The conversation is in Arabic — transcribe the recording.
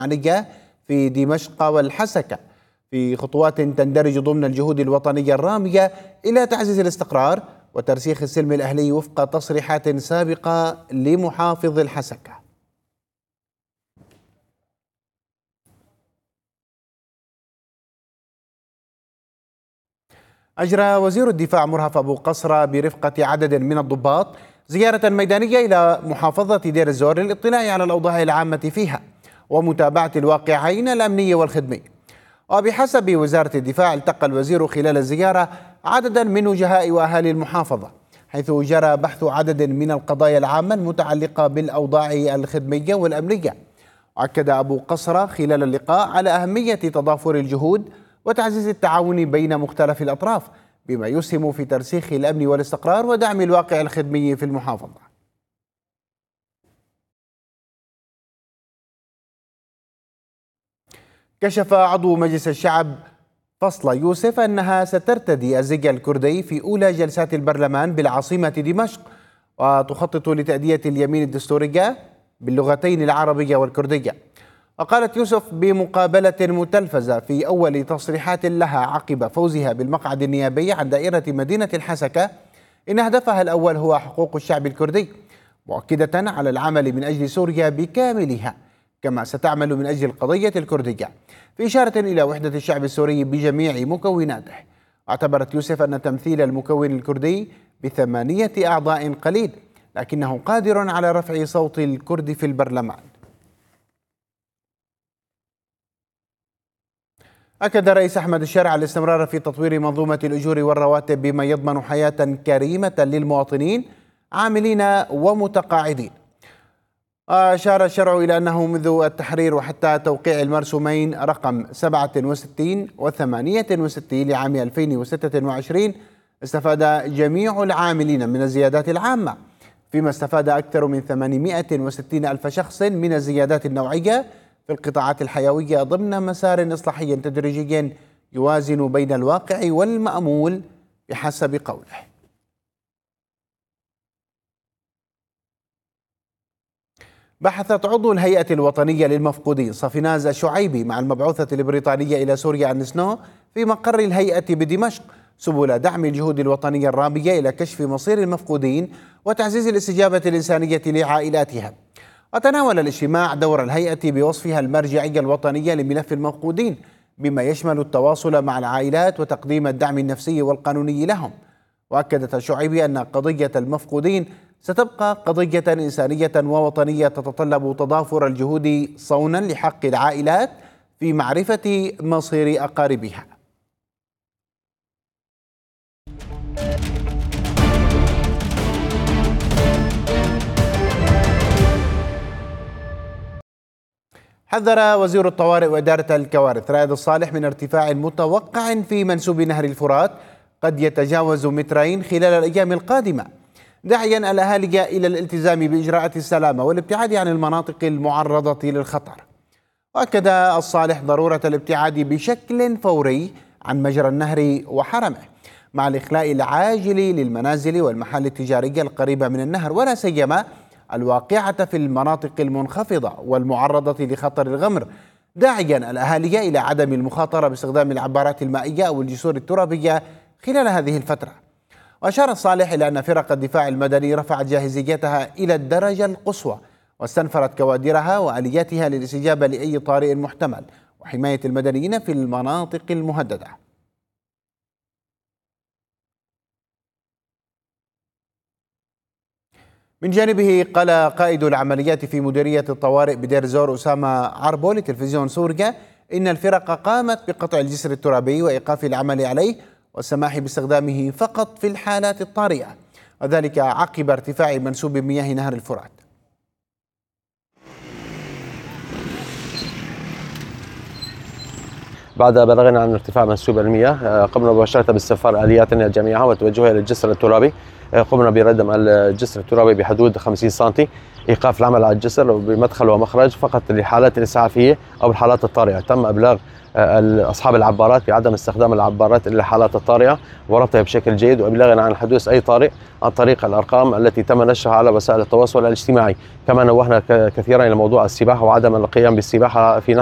في دمشق والحسكة في خطوات تندرج ضمن الجهود الوطنية الرامية إلى تعزيز الاستقرار وترسيخ السلم الأهلي وفق تصريحات سابقة لمحافظ الحسكة. أجرى وزير الدفاع مرهف أبو قصرة برفقة عدد من الضباط زيارة ميدانية إلى محافظة دير الزور للاطلاع على الأوضاع العامة فيها ومتابعة الواقعين الأمني والخدمي. وبحسب وزارة الدفاع التقى الوزير خلال الزيارة عددا من وجهاء وأهالي المحافظة، حيث جرى بحث عدد من القضايا العامة المتعلقة بالأوضاع الخدمية والأمنية. وأكد أبو قصرة خلال اللقاء على أهمية تضافر الجهود وتعزيز التعاون بين مختلف الأطراف بما يسهم في ترسيخ الأمن والاستقرار ودعم الواقع الخدمي في المحافظة. كشف عضو مجلس الشعب فصل يوسف أنها سترتدي الزي الكردي في أولى جلسات البرلمان بالعاصمة دمشق، وتخطط لتأدية اليمين الدستورية باللغتين العربية والكردية. وقالت يوسف بمقابلة متلفزة في أول تصريحات لها عقب فوزها بالمقعد النيابي عن دائرة مدينة الحسكة إن هدفها الأول هو حقوق الشعب الكردي، مؤكدة على العمل من أجل سوريا بكاملها كما ستعمل من أجل القضية الكردية، في إشارة إلى وحدة الشعب السوري بجميع مكوناته. واعتبرت يوسف أن تمثيل المكون الكردي ب8 أعضاء قليل، لكنه قادر على رفع صوت الكرد في البرلمان. أكد الرئيس أحمد الشارع الاستمرار في تطوير منظومة الأجور والرواتب بما يضمن حياة كريمة للمواطنين عاملين ومتقاعدين. أشار الشرع إلى أنه منذ التحرير وحتى توقيع المرسومين رقم 67 و68 لعام 2026 استفاد جميع العاملين من الزيادات العامة، فيما استفاد أكثر من 860 ألف شخص من الزيادات النوعية في القطاعات الحيوية ضمن مسار إصلاحي تدريجي يوازن بين الواقع والمأمول بحسب قوله. بحثت عضو الهيئة الوطنية للمفقودين صفيناز الشعيبي مع المبعوثة البريطانية إلى سوريا النسنو في مقر الهيئة بدمشق سبل دعم الجهود الوطنية الرامية إلى كشف مصير المفقودين وتعزيز الاستجابة الإنسانية لعائلاتها. وتناول الاجتماع دور الهيئة بوصفها المرجعية الوطنية لملف المفقودين بما يشمل التواصل مع العائلات وتقديم الدعم النفسي والقانوني لهم. وأكدت الشعيبي أن قضية المفقودين ستبقى قضية إنسانية ووطنية تتطلب تضافر الجهود صونا لحق العائلات في معرفة مصير أقاربها. حذر وزير الطوارئ وإدارة الكوارث رائد الصالح من ارتفاع متوقع في منسوب نهر الفرات قد يتجاوز 2 متر خلال الأيام القادمة، داعيا الأهالي إلى الالتزام بإجراءات السلامة والابتعاد عن المناطق المعرضة للخطر. وأكد الصالح ضرورة الابتعاد بشكل فوري عن مجرى النهر وحرمه مع الإخلاء العاجل للمنازل والمحال التجارية القريبة من النهر ولا سيما الواقعة في المناطق المنخفضة والمعرضة لخطر الغمر، داعيا الأهالي إلى عدم المخاطرة باستخدام العبارات المائية أو الجسور الترابية خلال هذه الفترة. وأشار الصالح إلى أن فرق الدفاع المدني رفعت جاهزيتها إلى الدرجة القصوى واستنفرت كوادرها وآلياتها للاستجابة لأي طارئ محتمل وحماية المدنيين في المناطق المهددة. من جانبه قال قائد العمليات في مديرية الطوارئ بدير زور أسامة عربو لتلفزيون سوريا إن الفرق قامت بقطع الجسر الترابي وإيقاف العمل عليه والسماح باستخدامه فقط في الحالات الطارئة، وذلك عقب ارتفاع منسوب مياه نهر الفرات. بعد بلغنا عن ارتفاع منسوب المياه قمنا مباشرة باستنفار آلياتنا جميعها وتوجهها إلى الجسر الترابي. قمنا بردم الجسر الترابي بحدود 50 سم، إيقاف العمل على الجسر بمدخل ومخرج فقط للحالات الإسعافية أو الحالات الطارئة. تم إبلاغ أصحاب العبارات بعدم استخدام العبارات إلا الحالات الطارئة وربطها بشكل جيد، وإبلاغنا عن حدوث أي طارئ عن طريق الأرقام التي تم نشرها على وسائل التواصل الاجتماعي. كما نوهنا كثيرا إلى موضوع السباحة وعدم القيام بالسباحة في